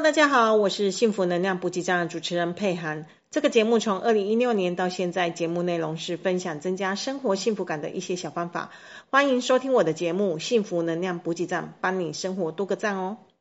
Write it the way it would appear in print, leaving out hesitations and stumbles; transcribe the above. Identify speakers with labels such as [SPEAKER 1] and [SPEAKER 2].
[SPEAKER 1] 大家好，我是幸福能量补给站的主持人佩涵。这个节目从2016年到现在，节目内容是分享增加生活幸福感的一些小方法。欢迎收听我的节目幸福能量补给站，帮你生活多个赞哦。